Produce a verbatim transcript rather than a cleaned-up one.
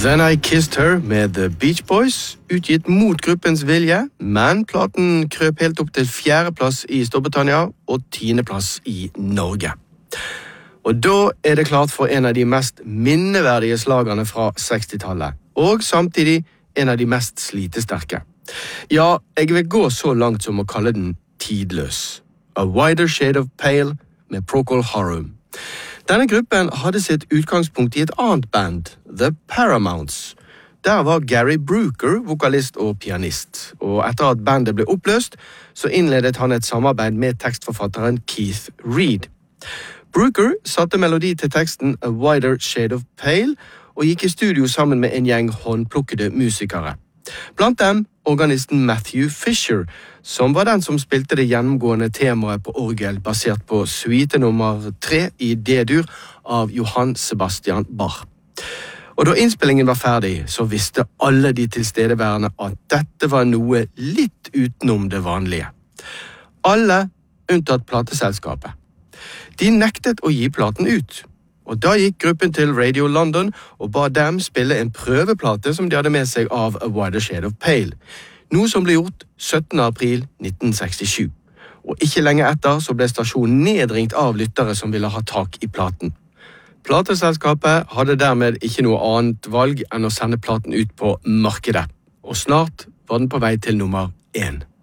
Then I Kissed Her med The Beach Boys, utgitt mot gruppens vilje, men platen krøp helt opp til fjerdeplass i Storbritannia og tiendeplass i Norge. Og da er det klart for en av de mest minneverdige slagerne fra sekstitallet, og samtidig en av de mest slitesterke. Ja, jeg vil gå så langt som å kalle den tidløs. A Wider Shade of Pale med Procol Harum. Denne gruppen hadde sitt utgangspunkt i et annet band, The Paramounts. Der var Gary Brooker vokalist og pianist, og etter at bandet ble oppløst, så innledet han et samarbeid med tekstforfatteren Keith Reid. Brooker satte melodi til teksten A Wider Shade of Pale, og gikk i studio sammen med en gjeng håndplukkede musikere. Blant dem organisten Matthew Fisher, som var den som spilte det gjennomgående temaet på orgel basert på suite nummer tre i D-dur av Johann Sebastian Bach. Og da innspillingen var ferdig, så visste alle de tilstedeværende at dette var noe litt utenom det vanlige. Alle unntatt plateselskapet. De nektet å gi platen ut. Og da gikk gruppen til Radio London og ba dem spille en prøveplate som de hadde med seg av A Wider Shade of Pale, noe som ble gjort syttende april nitten sekstisju. Og ikke lenge etter så ble stasjonen nedringt av lyttere som ville ha tak i platen. Plateselskapet hadde dermed ikke noe annet valg enn å sende platen ut på markedet, og snart var den på vei til nummer én.